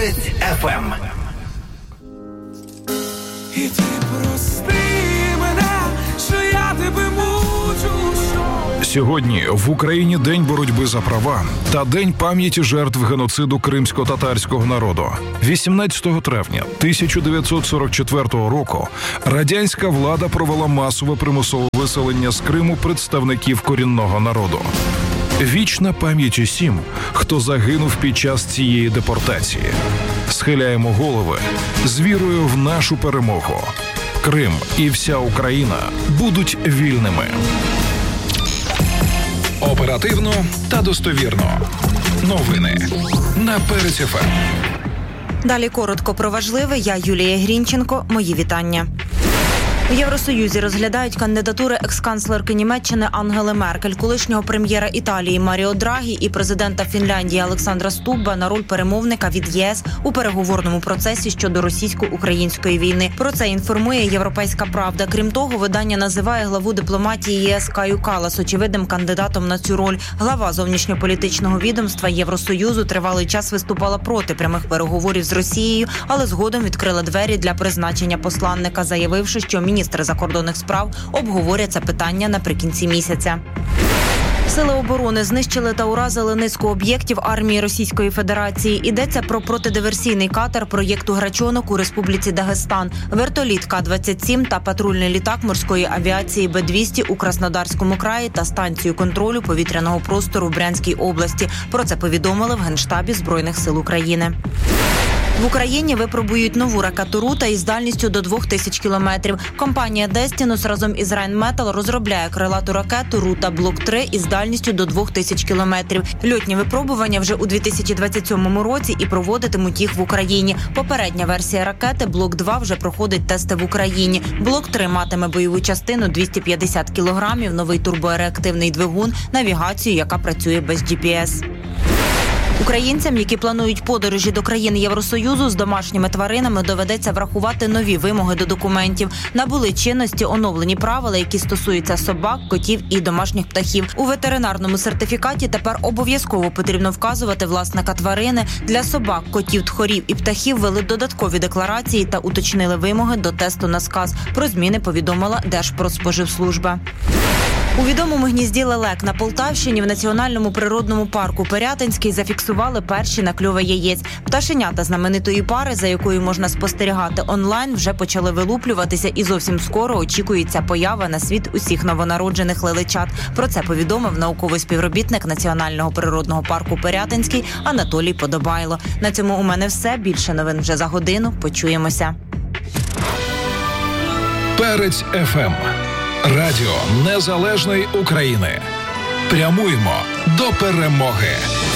Перець ФМ. І ти прости мене, що я тебе мучу. Сьогодні в Україні День боротьби за права та День пам'яті жертв геноциду кримсько-татарського народу. 18 травня 1944 року радянська влада провела масове примусове виселення з Криму представників корінного народу. Вічна пам'ять усім, хто загинув під час цієї депортації. Схиляємо голови з вірою в нашу перемогу. Крим і вся Україна будуть вільними. Оперативно та достовірно. Новини на Перець ФМ. Далі коротко про важливе. Я Юлія Грінченко. Мої вітання. У Євросоюзі розглядають кандидатури екс-канцлерки Німеччини Ангели Меркель, колишнього прем'єра Італії Маріо Драгі і президента Фінляндії Олександра Стубба на роль перемовника від ЄС у переговорному процесі щодо російсько-української війни. Про це інформує «Європейська правда». Крім того, видання називає главу дипломатії ЄС Каю Каллас очевидним кандидатом на цю роль. Глава зовнішньополітичного відомства Євросоюзу тривалий час виступала проти прямих переговорів з Росією, але згодом відкрила двері для призначення посланника, заявивши, що міністри закордонних справ обговорять це питання наприкінці місяця. Сили оборони знищили та уразили низку об'єктів армії Російської Федерації. Йдеться про протидиверсійний катер проєкту «Грачонок» у Республіці Дагестан, вертоліт К-27 та патрульний літак морської авіації Б-200 у Краснодарському краї та станцію контролю повітряного простору в Брянській області. Про це повідомили в Генштабі Збройних сил України. В Україні випробують нову ракету «Рута» із дальністю до 2000 кілометрів. Компанія «Дестінус» разом із Rheinmetall розробляє крилату ракету «Рута Блок-3» із дальністю до 2000 кілометрів. Льотні випробування вже у 2027 році і проводитимуть їх в Україні. Попередня версія ракети «Блок-2» вже проходить тести в Україні. «Блок-3» матиме бойову частину 250 кілограмів, новий турбореактивний двигун, навігацію, яка працює без GPS. Українцям, які планують подорожі до країн Євросоюзу з домашніми тваринами, доведеться врахувати нові вимоги до документів. Набули чинності оновлені правила, які стосуються собак, котів і домашніх птахів. У ветеринарному сертифікаті тепер обов'язково потрібно вказувати власника тварини. Для собак, котів, тхорів і птахів ввели додаткові декларації та уточнили вимоги до тесту на сказ. Про зміни повідомила Держпродспоживслужба. У відомому гнізді лелек на Полтавщині в Національному природному парку Пирятинський зафіксували перші накльови яєць. Пташенята знаменитої пари, за якою можна спостерігати онлайн, вже почали вилуплюватися і зовсім скоро очікується поява на світ усіх новонароджених лелечат. Про це повідомив науковий співробітник Національного природного парку Пирятинський Анатолій Подобайло. На цьому у мене все. Більше новин вже за годину. Почуємося. Перець ФМ. Радіо Незалежної України. Прямуємо до перемоги.